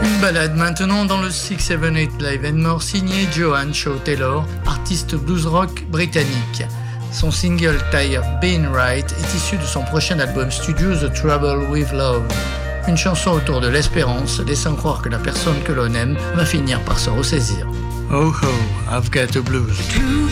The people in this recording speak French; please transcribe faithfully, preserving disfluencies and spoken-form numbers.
Une balade maintenant dans le six sept huit Live and More signé Johan Shaw Taylor, artiste blues rock britannique. Son single Tired Being Right est issu de son prochain album studio The Trouble with Love. Une chanson autour de l'espérance, laissant croire que la personne que l'on aime va finir par se ressaisir. Oh oh, I've got a blues. True